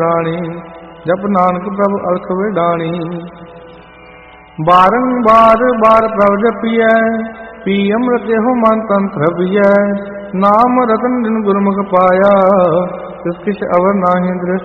प्राणी, जप नानक प्रभु अलख विडाणी। बारंबार बार प्रभ जपिय, पी अमृत हो मन तन प्रभिय। नाम रतन दिन गुरमुख पाया, तिस किछ अवर नाहि दृष्ट